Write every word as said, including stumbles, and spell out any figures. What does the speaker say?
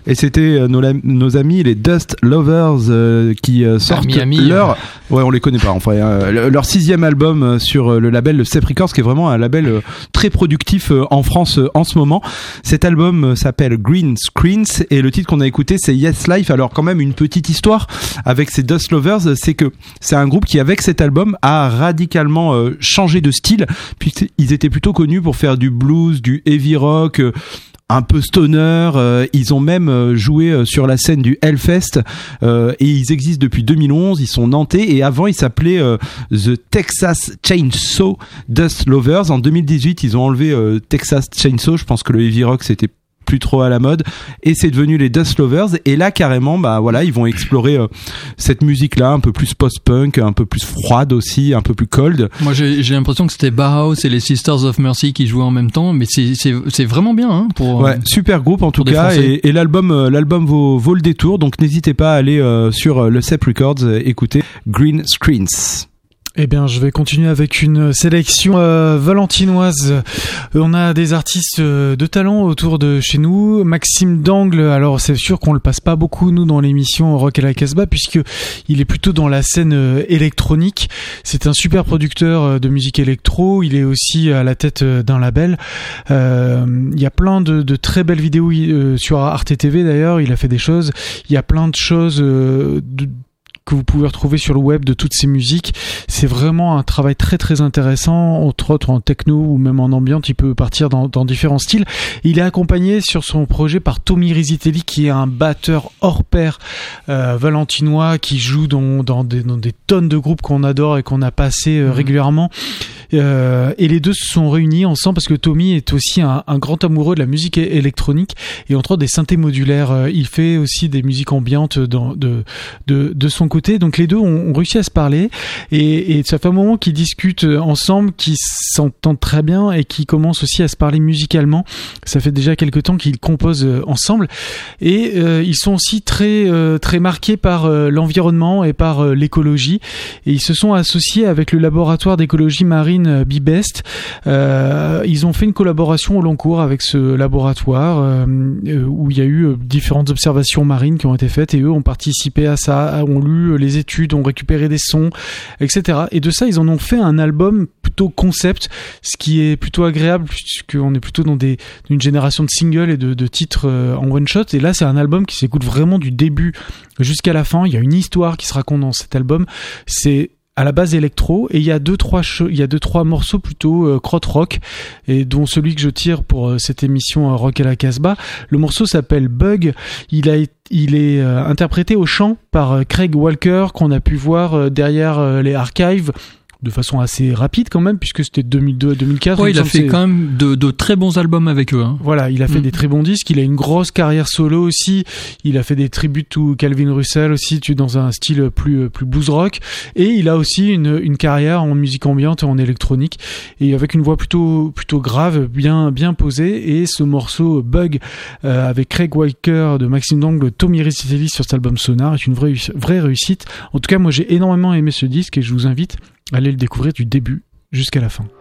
Et c'était euh, nos, nos amis les Dust Lovers euh, qui euh, sortent Miami, leur, euh... ouais on les connaît pas enfin euh, leur sixième album euh, sur euh, le label Step Records, qui est vraiment un label euh, très productif euh, en France euh, en ce moment. Cet album euh, s'appelle Green Screens et le titre qu'on a écouté c'est Yes Life. Alors quand même une petite histoire avec ces Dust Lovers, c'est que c'est un groupe qui avec cet album a radicalement euh, changé de style, puisqu'ils étaient plutôt connus pour faire du blues, du heavy rock, euh, un peu stoner, euh, ils ont même euh, joué euh, sur la scène du Hellfest euh, et ils existent depuis deux mille onze, ils sont nantais et avant ils s'appelaient euh, The Texas Chainsaw Dust Lovers. En deux mille dix-huit ils ont enlevé euh, Texas Chainsaw, je pense que le heavy rock c'était plus trop à la mode et c'est devenu les Dust Lovers et là carrément bah voilà ils vont explorer euh, cette musique là un peu plus post-punk, un peu plus froide aussi, un peu plus cold. Moi j'ai, j'ai l'impression que c'était Bauhaus et les Sisters of Mercy qui jouaient en même temps, mais c'est c'est c'est vraiment bien hein, pour ouais, super groupe en tout cas et, et l'album euh, l'album vaut vaut le détour, donc n'hésitez pas à aller euh, sur euh, le Step Records euh, écouter Green Screens. Eh bien, je vais continuer avec une sélection euh, valentinoise. Euh, on a des artistes euh, de talent autour de chez nous. Maxime d'Angle, alors c'est sûr qu'on le passe pas beaucoup nous dans l'émission Rock à la Casbah puisque il est plutôt dans la scène euh, électronique. C'est un super producteur euh, de musique électro. Il est aussi à la tête euh, d'un label. Euh, il y a plein de, de très belles vidéos euh, sur Arte T V d'ailleurs. Il a fait des choses. Il y a plein de choses. Euh, de, que vous pouvez retrouver sur le web de toutes ces musiques. C'est vraiment un travail très très intéressant, entre autres en techno ou même en ambiante, il peut partir dans, dans différents styles. Il est accompagné sur son projet par Tommy Risitelli qui est un batteur hors pair euh, valentinois qui joue dans, dans, des, dans des tonnes de groupes qu'on adore et qu'on a passé euh, mmh. régulièrement. Euh, et les deux se sont réunis ensemble parce que Tommy est aussi un, un grand amoureux de la musique électronique et entre autres des synthés modulaires. Il fait aussi des musiques ambiantes dans, de, de, de son côté. Donc les deux ont, ont réussi à se parler et, et ça fait un moment qu'ils discutent ensemble, qu'ils s'entendent très bien et qu'ils commencent aussi à se parler musicalement. Ça fait déjà quelques temps qu'ils composent ensemble et euh, ils sont aussi très euh, très marqués par euh, l'environnement et par euh, l'écologie et ils se sont associés avec le laboratoire d'écologie marine Bibest. Euh, ils ont fait une collaboration au long cours avec ce laboratoire euh, où il y a eu différentes observations marines qui ont été faites et eux ont participé à ça, ont lu les études, ont récupéré des sons, et cetera. Et de ça, ils en ont fait un album plutôt concept, ce qui est plutôt agréable puisqu'on est plutôt dans des, une génération de singles et de, de titres en one shot. Et là, c'est un album qui s'écoute vraiment du début jusqu'à la fin. Il y a une histoire qui se raconte dans cet album. C'est à la base électro et il y a deux trois che- il y a deux trois morceaux plutôt euh, krautrock et dont celui que je tire pour euh, cette émission euh, Rock à la Casbah. Le morceau s'appelle Bug. Il a été Il est euh, interprété au chant par euh, Craig Walker qu'on a pu voir euh, derrière euh, les archives de façon assez rapide quand même puisque c'était deux mille deux à deux mille quatre. Ouais, il a fait quand même de, de très bons albums avec eux. Hein. Voilà, il a fait mmh. des très bons disques. Il a une grosse carrière solo aussi. Il a fait des tributes to Calvin Russell aussi, tu dans un style plus plus blues rock. Et il a aussi une une carrière en musique ambiante et en électronique et avec une voix plutôt plutôt grave, bien bien posée. Et ce morceau Bug euh, avec Craig Walker de Maxime d'Angle, Tommy Risitelli sur cet album Sonar est une vraie vraie réussite. En tout cas, moi j'ai énormément aimé ce disque et je vous invite à aller le découvrir du début jusqu'à la fin.